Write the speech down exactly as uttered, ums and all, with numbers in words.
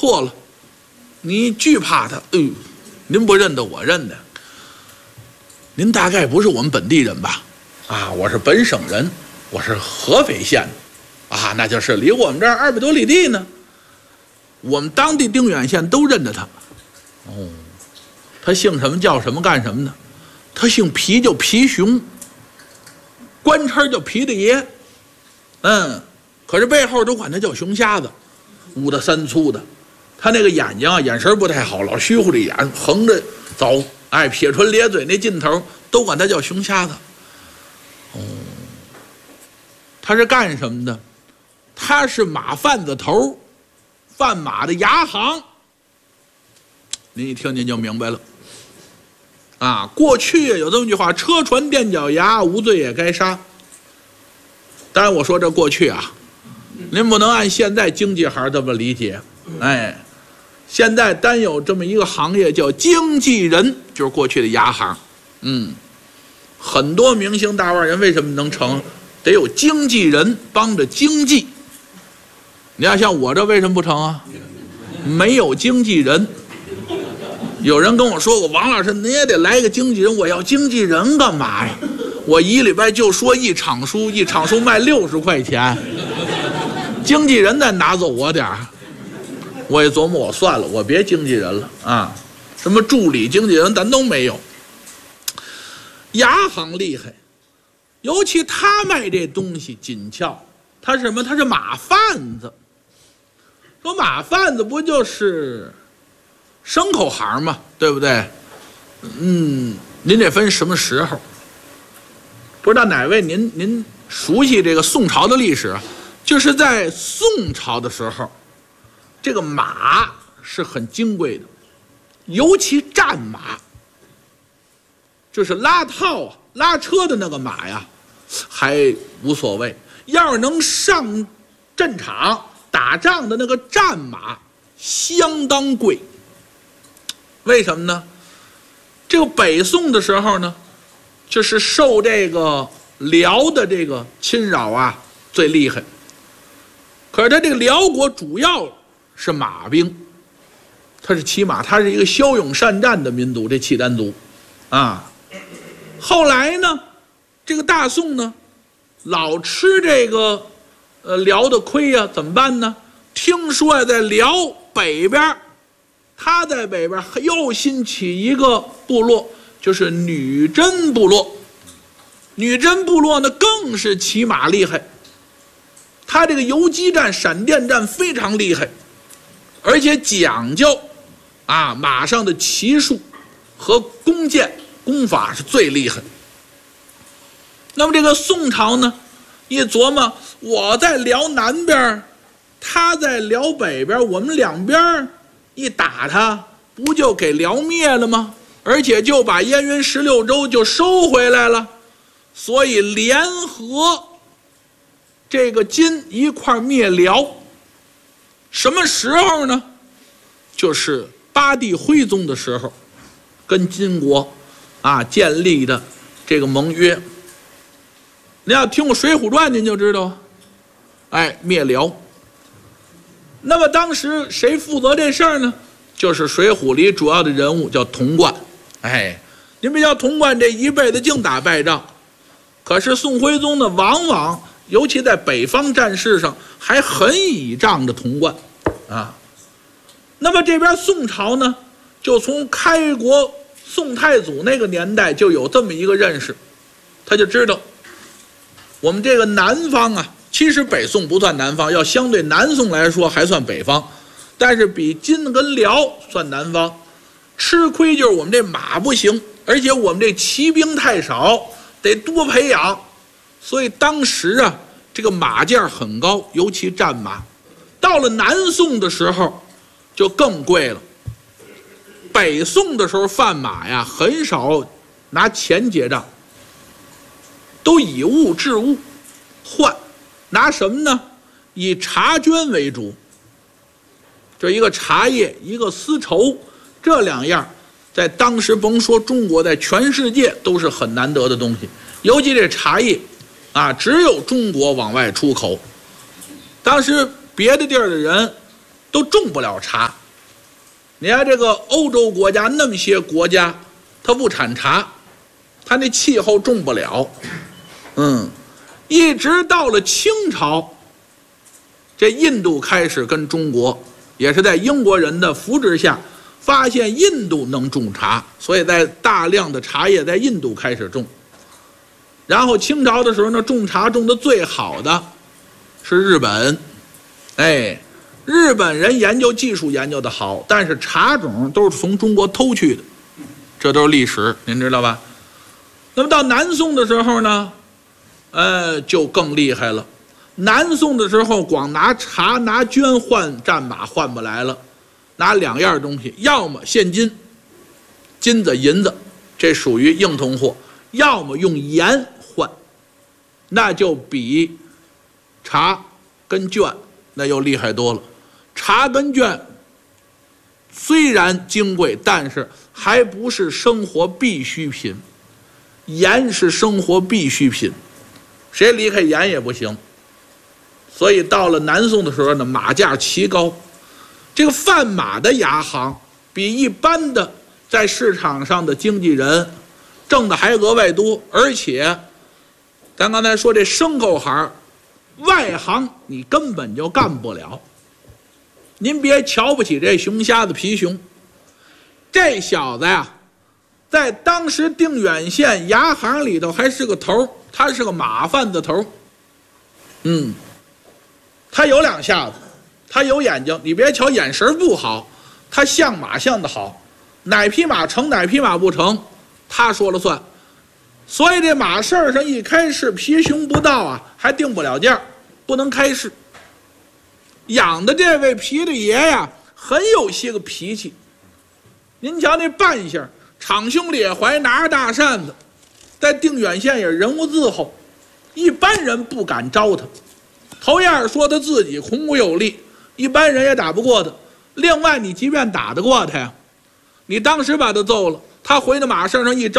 错了，你惧怕他。哎呦，您不认得，我认得。您大概不是我们本地人吧？啊，我是本省人，我是合肥县的。啊，那就是离我们这儿二百多里地呢。我们当地定远县都认得他。哦，他姓什么叫什么干什么的？他姓皮，叫皮熊，官称叫皮大爷。嗯，可是背后都管他叫熊瞎子，五大三粗的。他那个眼睛啊，眼神不太好，老虚乎着眼，横着走，哎，撇唇咧嘴那劲头，都管他叫熊瞎子。哦，他是干什么的？他是马贩子头，贩马的牙行。您一听您就明白了。啊，过去有这么句话：车船垫脚牙，无罪也该杀。当然，我说这过去啊，您不能按现在经济行这么理解。哎，现在单有这么一个行业叫经纪人，就是过去的牙行。嗯，很多明星大腕人为什么能成？得有经纪人帮着经纪。你要像我这为什么不成啊？没有经纪人。有人跟我说过，王老师你也得来个经纪人。我要经纪人干嘛呀？我一礼拜就说一场书，一场书卖六十块钱，经纪人再拿走我点儿。我也琢磨，我算了，我别经纪人了啊，什么助理经纪人咱都没有。牙行厉害，尤其他卖这东西紧俏，他是什么？他是马贩子。说马贩子不就是牲口行嘛，对不对？嗯，您得分什么时候。不知道哪位您您熟悉这个宋朝的历史啊？就是在宋朝的时候，这个马是很金贵的，尤其战马，就是拉套啊、拉车的那个马呀，还无所谓。要是能上战场打仗的那个战马，相当贵。为什么呢？这个北宋的时候呢，就是受这个辽的这个侵扰啊最厉害。可是他这个辽国主要是马兵，他是骑马，他是一个骁勇善战的民族，这契丹族啊。后来呢，这个大宋呢，老吃这个呃辽的亏呀、啊，怎么办呢？听说呀，在辽北边，他在北边又兴起一个部落，就是女真部落。女真部落呢，更是骑马厉害，他这个游击战、闪电战非常厉害，而且讲究啊马上的骑术和弓箭弓法是最厉害。那么这个宋朝呢，一琢磨，我在辽南边，他在辽北边，我们两边一打他，不就给辽灭了吗？而且就把燕云十六州就收回来了。所以联合这个金一块灭辽。什么时候呢？就是八帝徽宗的时候，跟金国啊建立的这个盟约。您要听过《水浒传》，您就知道，哎，灭辽。那么当时谁负责这事儿呢？就是《水浒》里主要的人物叫童贯。哎，您别叫童贯这一辈子净打败仗，可是宋徽宗呢，往往尤其在北方战事上还很倚仗着童贯啊。那么这边宋朝呢，就从开国宋太祖那个年代就有这么一个认识，他就知道我们这个南方啊，其实北宋不算南方，要相对南宋来说还算北方，但是比金跟辽算南方。吃亏就是我们这马不行，而且我们这骑兵太少，得多培养。所以当时啊，这个马价很高，尤其战马。到了南宋的时候就更贵了。北宋的时候贩马呀，很少拿钱结账，都以物治物换。拿什么呢？以茶绢为主，这一个茶叶，一个丝绸，这两样在当时甭说中国，在全世界都是很难得的东西。尤其这茶叶啊，只有中国往外出口。当时别的地儿的人都种不了茶。你看这个欧洲国家那么些国家，它不产茶，它那气候种不了。嗯，一直到了清朝，这印度开始跟中国，也是在英国人的扶持下，发现印度能种茶，所以在大量的茶叶在印度开始种。然后清朝的时候呢，种茶种的最好的是日本。哎，日本人研究技术研究的好，但是茶种都是从中国偷去的，这都是历史，您知道吧？那么到南宋的时候呢，呃，就更厉害了。南宋的时候，光拿茶拿绢换战马换不来了，拿两样东西，要么现金，金子银子，这属于硬通货；要么用盐换，那就比茶跟绢那又厉害多了。茶跟绢虽然金贵，但是还不是生活必需品，盐是生活必需品，谁离开盐也不行。所以到了南宋的时候呢，马价奇高，这个贩马的牙行比一般的在市场上的经纪人挣的还额外多，而且咱刚才说这牲口行外行你根本就干不了。您别瞧不起这熊瞎子皮熊，这小子呀，在当时定远县牙行里头还是个头，他是个马贩子头。嗯，他有两下子，他有眼睛，你别瞧眼神不好，他像马像的好，哪匹马成哪匹马不成他说了算。所以这马市上一开市，皮熊不到啊还定不了价，不能开市。养的这位皮大爷呀，很有些个脾气。您瞧那扮相，敞胸咧怀，拿着大扇子，在定远县也人物伺候，一般人不敢招他。头样说他自己孔武有力，一般人也打不过他。另外，你即便打得过他呀，你当时把他揍了，他回到马身上一招。